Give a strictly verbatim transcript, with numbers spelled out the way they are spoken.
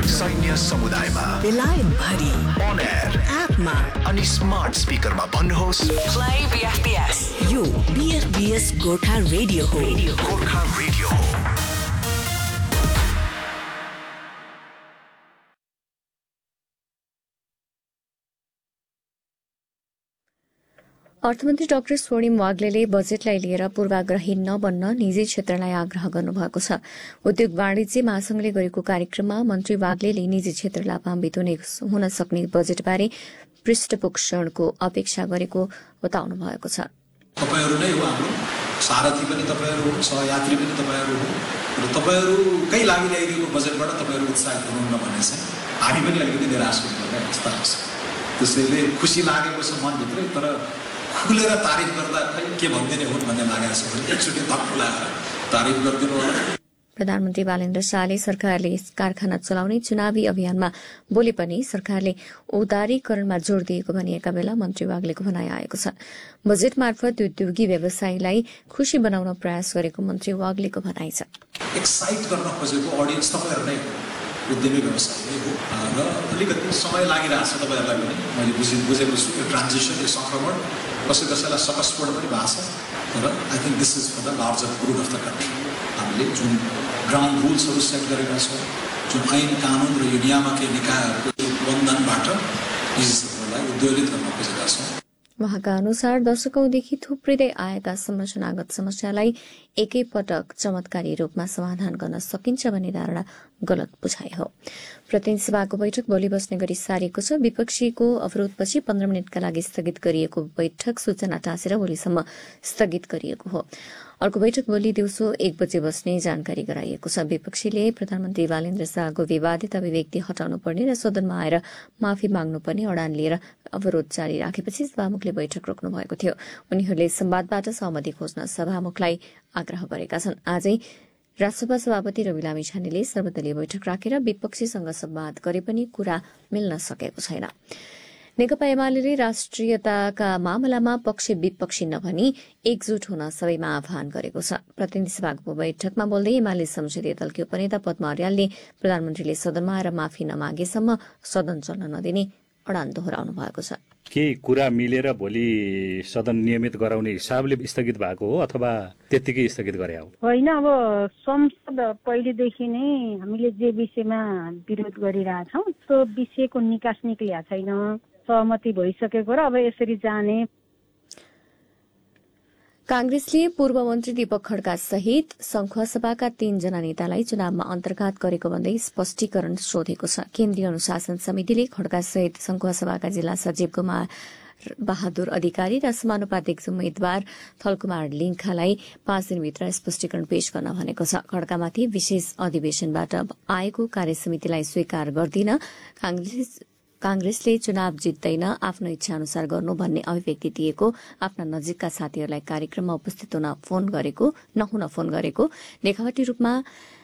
सैन्य समुदायमा बेलायत भरि अन एयर एपमा अनि स्मार्ट स्पिकरमा भन्नुहोस् प्ले बीएफपीएस। यो बीएफपीएस गोर्खा रेडियो हो। गोर्खा रेडियो हो। अर्थमन्त्री डाक्टर स्वर्णिम वाग्लेले बजेटलाई लिएर पूर्वाग्रही नबन्न निजी क्षेत्रलाई आग्रह गर्नुभएको छ। उद्योग वाणिज्य महासंघले गरेको कार्यक्रममा मन्त्री वाग्लेले निजी क्षेत्र लाभान्वित हुन सक्ने बजेटबारे पृष्ठपोषणको अपेक्षा गरेको बताउनु भएको छ। तपाईहरु नै हो हाम्रो सारथी पनि तपाईहरु हो, सहयात्री पनि तपाईहरु हो र तपाईहरुकै लागि ल्याइदिएको बजेटबाट तपाईहरु उत्साहित हुनुहुन्न भन्ने चाहिँ हामी पनि अलिकति निराश हुनुपर्ने अवस्था छ। त्यसैले खुसी लागेको छ मनभित्रै, तर खुलेर तारिफ गर्दा खै के भन्दिने हुन् भन्ने लागेको छ भने एकचोटि धक्क लगाएर तारिफ गरिदिनु होला। प्रधानमन्त्री बालेन्द्र शाहले सरकारले कारखाना चलाउने चुनावी अभियानमा बोले पनि सरकारले उदारीकरणमा जोड़ दिएको भनिएका बेला मन्त्री वाग्लेको भनाइ आएको छ। बजेट मार्फत उद्योगी व्यवसायीलाई खुशी बनाउन प्रयास गरेको मन्त्री वाग्लेको भनाइ छ। एक्साइट गर्न खोजेको अडियन्स तपाईहरु नै उद्योगी व्यवसायी हो र अलिकति समय लागिरहेछ तपाईहरुलाई पनि। मैले बुझि बुझेको छु यो ट्रान्जिसन, यो संक्रमण कसै कसैलाई सकसपट पनि भएको छ, तर I think this is for the larger good of the country. हामीले जुन ग्राउन्ड रुल्सहरू सेट गरेका छौँ, जुन ऐन कानुन र यो नियामकीय निकायहरूको बन्धनबाट निजी क्षेत्रलाई उद्योगित गर्न खोजेका छौँ। उहाँका अनुसार दशकौंदेखि थुप्रिँदै आएका संरचनागत समस्यालाई एकैपटक चमत्कारी रूपमा समाधान गर्न सकिन्छ भन्ने धारणा गलत बुझाइ हो। प्रतिनिधि सभाको बैठक भोलि बस्ने गरी सारिएको छ। विपक्षीको अवरोधपछि पन्ध्र मिनटका लागि स्थगित गरिएको बैठक सूचना टाँसेर भोलिसम्म स्थगित गरिएको हो। अर्को बैठक भोलि दिउँसो एक बजे बस्ने जानकारी गराइएको छ। विपक्षीले प्रधानमन्त्री बालेन्द्र शाहको विवादित अभिव्यक्ति हटाउनु पर्ने र सदनमा आएर माफी माग्नुपर्ने अडान लिएर अवरोध जारी राखेपछि सभामुखले बैठक रोक्नु भएको थियो। उनीहरूले संवादबाट सहमति खोज्न सभामुखलाई आग्रह गरेका छन्। आजै राष्ट्रसभा सभापति रवि लामिछानेले सर्वदलीय बैठक राखेर विपक्षीसँग संवाद गरे पनि कुरा मिल्न सकेको छैन। नेकपा एमाले राष्ट्रियताका मामलामा पक्ष विपक्षी नभनी एकजुट हुन सबैमा आह्वान गरेको छ। प्रतिनिधि सभाको बैठकमा बोल्दै एमाले संसदीय दलकी उपनेता पद्म अर्यालले प्रधानमन्त्रीले सदनमा आएर माफी नमागेसम्म सदन चल्न नदिने अडान दोहोऱ्याउनु भएको छ। केही कुरा मिलेर भोलि सदन नियमित गराउने हिसाबले स्थगित भएको हो अथवा त्यतिकै स्थगित गरे हो? होइन, अब संसद पहिलेदेखि नै हामीले जे विषयमा विरोध गरिरहेछौँ त्यो विषयको निकास निक्लिएको छैन, सहमति भइसकेको र अब यसरी जाने। कांग्रेसले पूर्व मन्त्री दीपक खड्का सहित संखुवासभाका तीनजना नेतालाई चुनावमा अन्तर्घात गरेको भन्दै स्पष्टीकरण सोधेको छ। केन्द्रीय अनुशासन समितिले खड्का सहित संखुवासभाका जिल्ला सचिव कुमार बहादुर अधिकारी र समानुपातिक उम्मेद्वार थलकुमार लिङ्खालाई पाँच दिनभित्र स्पष्टीकरण पेश गर्न भनेको छ। खड्कामाथि विशेष अधिवेशनबाट आएको कार्यसमितिलाई स्वीकार गर्दिन कांग्रेस कांग्रेसले चुनाव जित्दैन, आफ्नो इच्छा अनुसार गर्नु भन्ने अभिव्यक्ति दिएको, आफ्ना नजिकका साथीहरूलाई कार्यक्रममा उपस्थित हुन फोन गरेको नहुन फोन गरेको, देखावटी रूपमा